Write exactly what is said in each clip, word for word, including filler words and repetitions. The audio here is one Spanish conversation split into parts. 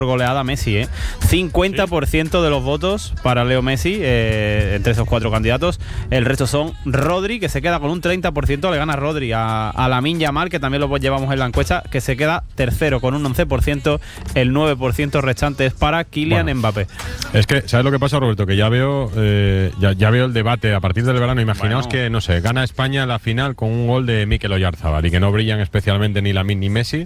goleada Messi, ¿eh? cincuenta por ciento de los votos para Leo Messi, eh, entre esos cuatro candidatos. El resto son Rodri, que se queda con un treinta por ciento, le gana Rodri a, a Lamine Yamal, que también lo llevamos en la encuesta, que se queda tercero con un once por ciento. El nueve por ciento restante es para Kylian bueno, Mbappé. Es que, ¿sabes lo que pasa, Roberto? Que ya veo eh, ya, ya veo el debate a partir del verano. Imaginaos bueno. que, no sé, gana España la final con un gol de Mikel Oyarzabal y que no brillan especialmente ni Lamine ni Messi.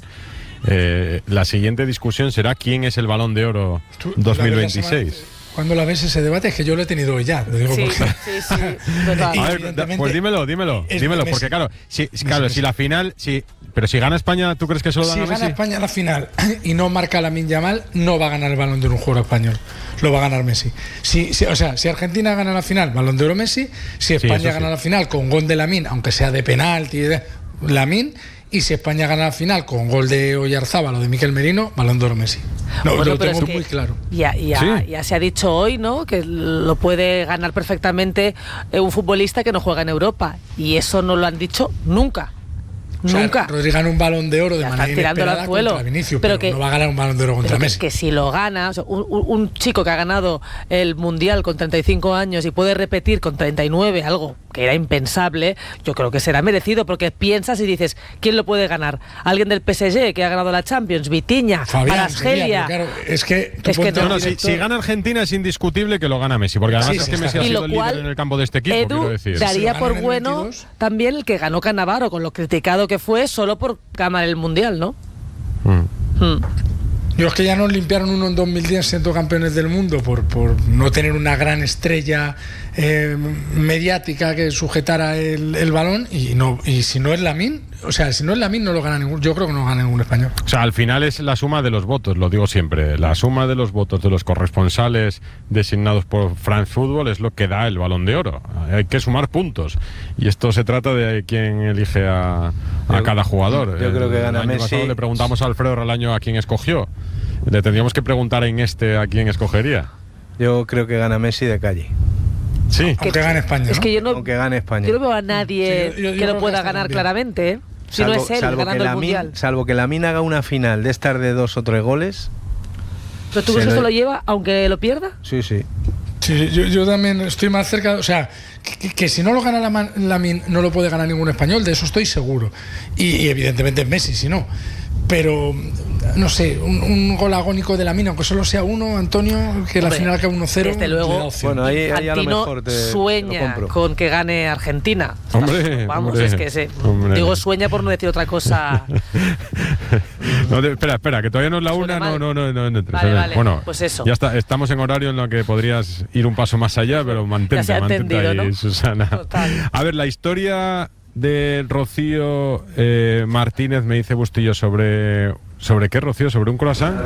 Eh, la siguiente discusión será quién es el Balón de Oro dos mil veintiséis. Cuando la ves ese debate es que yo lo he tenido hoy ya. Lo digo sí, porque... sí, sí, total. A ver, pues dímelo, dímelo, dímelo, Messi. Porque claro, si, claro, si la final, si, pero si gana España, ¿tú crees que solo si gana Messi? Si gana España la final y no marca Lamine Yamal, no va a ganar el Balón de Oro un jugador español. Lo va a ganar Messi. Si, si, o sea, si Argentina gana la final, Balón de Oro Messi. Si España sí, gana sí. la final con gol de Lamine, aunque sea de penalti, de Lamine. Y si España gana la final con gol de Oyarzábal o de Mikel Merino, Balón de Oro Messi. No, bueno, lo tengo es muy claro. Ya, ya, ¿Sí? ya se ha dicho hoy, ¿no?, que lo puede ganar perfectamente un futbolista que no juega en Europa. Y eso no lo han dicho nunca. O sea, Nunca. Rodri gana un Balón de Oro de ya manera inesperada contra Vinicius, pero, pero que, no va a ganar un Balón de Oro contra Messi. Que, que si lo gana, o sea, un, un chico que ha ganado el Mundial con treinta y cinco años y puede repetir con treinta y nueve, algo que era impensable, yo creo que será merecido, porque piensas y dices, ¿quién lo puede ganar? ¿Alguien del P S G que ha ganado la Champions? Vitinha, Kvaratskhelia. Claro, es que, es que no, no, si, si gana Argentina es indiscutible que lo gana Messi, porque además sí, es que Messi ha sido el líder en el campo de este equipo, Edu quiero decir. daría si por bueno veintidós también el que ganó Cannavaro, con lo criticado que fue solo por ganar el Mundial, ¿no? Mm. Mm. Yo es que ya nos limpiaron uno en dos mil diez siendo campeones del mundo por, por no tener una gran estrella eh, mediática que sujetara el, el balón y no y si no es Lamine, o sea, si no es Lamine no lo gana ningún, yo creo que no gana ningún español. O sea, al final es la suma de los votos, lo digo siempre, la suma de los votos de los corresponsales designados por France Football es lo que da el Balón de Oro. Hay que sumar puntos y esto se trata de quién elige a, a yo, cada jugador. Yo el, creo que gana el año Messi. pasado le preguntamos a Alfredo Relaño a quién escogió. Le tendríamos que preguntar en este a quién escogería. Yo creo que gana Messi de calle. Sí. Aunque gane España, ¿no? Es que yo no, Aunque gane España. Yo no veo a nadie sí, yo, yo, que yo lo pueda ganar claramente, ¿eh? Si salvo, no es él ganando el Lamine, Mundial. Salvo que Lamine haga una final de estar de dos o tres goles. ¿Pero tú crees que esto lo lleva aunque lo pierda? Sí, sí. Sí, yo, yo también estoy más cerca, o sea, que, que si no lo gana Lamine no lo puede ganar ningún español, de eso estoy seguro. Y, y evidentemente es Messi, si no. Pero, no sé, un, un gol agónico de Lamine, aunque solo sea uno, Antonio, que la Hombre, final acabe uno cero. Desde luego, bueno, ahí, ahí a lo mejor te, sueña te con que gane Argentina. Hombre, Vamos, hombre, es que se, hombre. digo sueña por no decir otra cosa. no, de, espera, espera, que todavía no es la una, no, no, no, no, no, no vale, vale, bueno, pues eso. Ya está, estamos en horario en lo que podrías ir un paso más allá, pero mantente, ya se ha mantente entendido, ahí, ¿no? Susana. Total. A ver, la historia de Rocío eh, Martínez, me dice Bustillo, sobre ¿sobre qué, Rocío? ¿Sobre un croissant?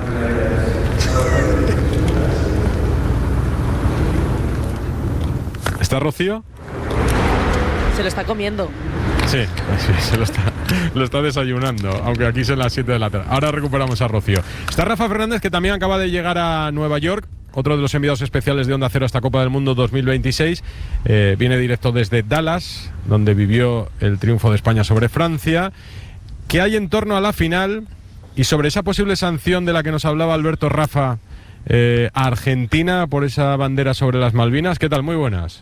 ¿Está Rocío? Se lo está comiendo. Sí, sí, se lo está, lo está desayunando, aunque aquí son las siete de la tarde. Ahora recuperamos a Rocío. Está Rafa Fernández, que también acaba de llegar a Nueva York, otro de los enviados especiales de Onda Cero a esta Copa del Mundo dos mil veintiséis. Eh, viene directo desde Dallas, donde vivió el triunfo de España sobre Francia. ¿Qué hay en torno a la final y sobre esa posible sanción de la que nos hablaba Alberto Rafa eh, a Argentina por esa bandera sobre las Malvinas? ¿Qué tal? Muy buenas.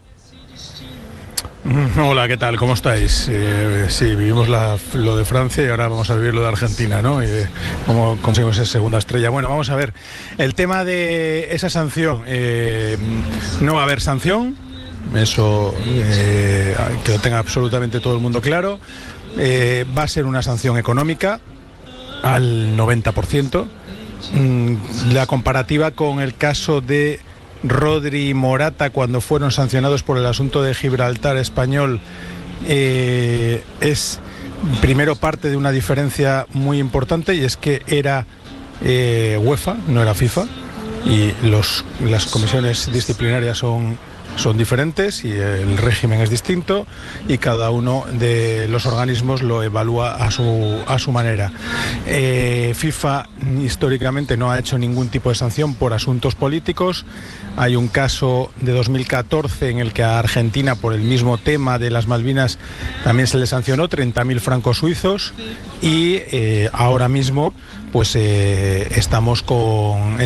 Hola, ¿qué tal? ¿Cómo estáis? Eh, sí, vivimos la, lo de Francia y ahora vamos a vivir lo de Argentina, ¿no? Y eh, cómo conseguimos esa segunda estrella. Bueno, vamos a ver. El tema de esa sanción, eh, no va a haber sanción, eso eh, que lo tenga absolutamente todo el mundo claro. Eh, va a ser una sanción económica al noventa por ciento. Mm, la comparativa con el caso de Rodri y Morata cuando fueron sancionados por el asunto de Gibraltar español eh, es primero parte de una diferencia muy importante, y es que era eh, UEFA, no era FIFA, y los, las comisiones disciplinarias son son diferentes y el régimen es distinto y cada uno de los organismos lo evalúa a su, a su manera. Eh, FIFA históricamente no ha hecho ningún tipo de sanción por asuntos políticos. Hay un caso de dos mil catorce en el que a Argentina, por el mismo tema de las Malvinas, también se le sancionó treinta mil francos suizos y eh, ahora mismo pues eh, estamos con